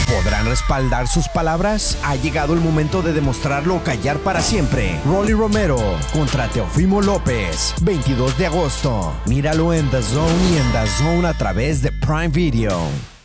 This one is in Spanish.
¿Podrán respaldar sus palabras? Ha llegado el momento de demostrarlo o callar para siempre. Rolly Romero contra Teofimo López, 22 de agosto. Míralo en DAZN y en DAZN a través de Prime Video.